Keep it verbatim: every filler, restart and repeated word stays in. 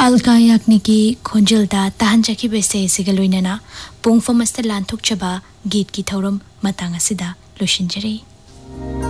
अलका याग्निकी खोंजलदा ताहनजकी बेसे सिगलोइनना पुंग फमस्ता लानथोक चबा गीत की थौरम मतंग असिदा लोशिंजरी।